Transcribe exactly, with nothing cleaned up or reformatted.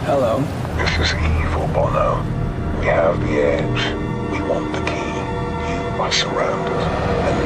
Hello. This is evil, Bono. We have the edge. We want the key. You are surrounded. And